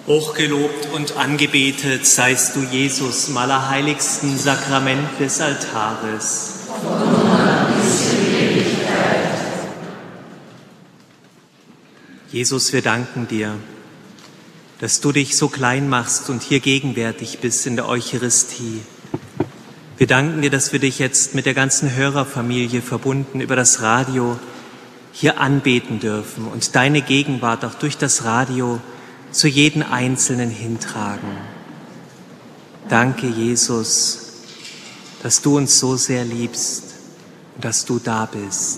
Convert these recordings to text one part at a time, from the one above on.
Hochgelobt und angebetet seist du, Jesus, im allerheiligsten Sakrament des Altares. Jesus, wir danken dir, dass du dich so klein machst und hier gegenwärtig bist in der Eucharistie. Wir danken dir, dass wir dich jetzt mit der ganzen Hörerfamilie verbunden über das Radio hier anbeten dürfen und deine Gegenwart auch durch das Radio zu jedem Einzelnen hintragen. Danke, Jesus, dass du uns so sehr liebst und dass du da bist.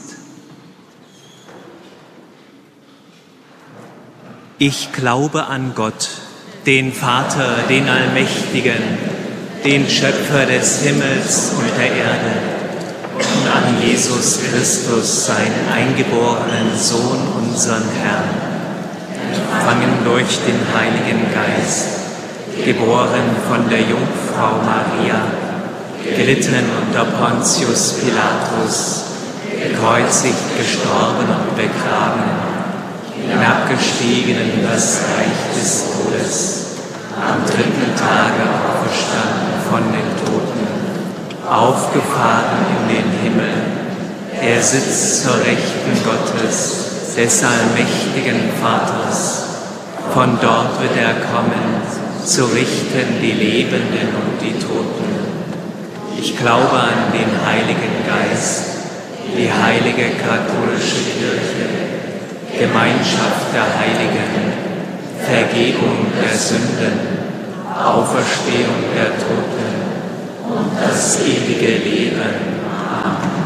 Ich glaube an Gott, den Vater, den Allmächtigen, den Schöpfer des Himmels und der Erde, und an Jesus Christus, seinen eingeborenen Sohn, unseren Herrn, empfangen durch den Heiligen Geist, geboren von der Jungfrau Maria, gelitten unter Pontius Pilatus, gekreuzigt, gestorben und begraben, hinabgestiegen in das Reich des Todes, am dritten Tage auferstanden von den Toten, aufgefahren in den Himmel. Er sitzt zur Rechten Gottes, des allmächtigen Vaters. Von dort wird er kommen, zu richten die Lebenden und die Toten. Ich glaube an den Heiligen Geist, die heilige katholische Kirche, Gemeinschaft der Heiligen, Vergebung der Sünden, Auferstehung der Toten und das ewige Leben. Amen.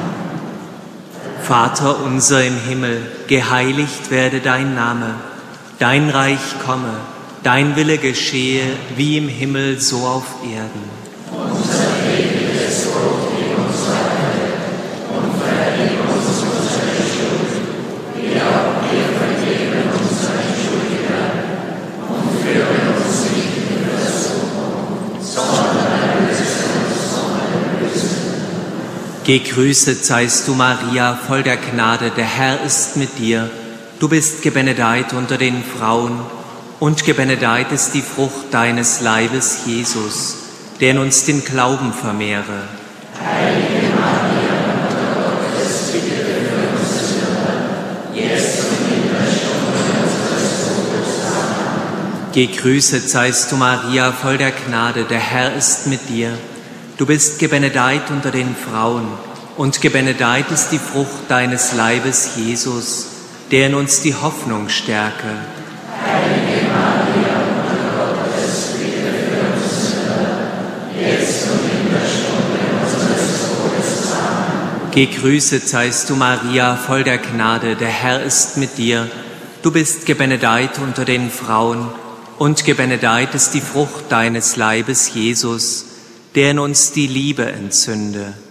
Vater unser im Himmel, geheiligt werde dein Name, dein Reich komme, dein Wille geschehe, wie im Himmel so auf Erden. Unser tägliches Brot gib uns heute und vergib uns unsere Schuld, wie auch wir vergeben unseren Schuldigern, und führe uns nicht in Versuchung, sondern erlöse uns von dem Bösen. Gegrüßet seist du, Maria, voll der Gnade, der Herr ist mit dir. Du bist gebenedeit unter den Frauen, und gebenedeit ist die Frucht deines Leibes, Jesus, der in uns den Glauben vermehre. Heilige Maria, Mutter Gottes, bitte für uns Sünder, jetzt und in der Stunde unseres Todes. Amen. Gegrüßet seist du, Maria, voll der Gnade, der Herr ist mit dir. Du bist gebenedeit unter den Frauen, und gebenedeit ist die Frucht deines Leibes, Jesus, der in uns die Hoffnung stärke. Heilige Maria, Mutter Gottes, bitte für uns Sünder, jetzt und in der Stunde unseres Todes. Amen. Gegrüßet seist du, Maria, voll der Gnade, der Herr ist mit dir. Du bist gebenedeit unter den Frauen, und gebenedeit ist die Frucht deines Leibes, Jesus, der in uns die Liebe entzünde.